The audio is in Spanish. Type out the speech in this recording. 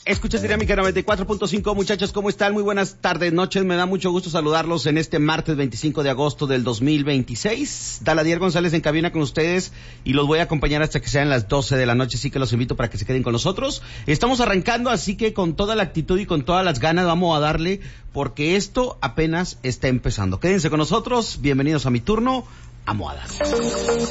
Escuchas Dinámica 94.5, muchachos, ¿cómo están? Muy buenas tardes, noches, me da mucho gusto saludarlos en este martes 25 de agosto del 2026. Daladier González en cabina con ustedes y los voy a acompañar hasta que sean las 12 de la noche, así que los invito para que se queden con nosotros. Estamos arrancando, así que con toda la actitud y con todas las ganas vamos a darle, porque esto apenas está empezando. Quédense con nosotros, bienvenidos a Mi Turno, Almohadas.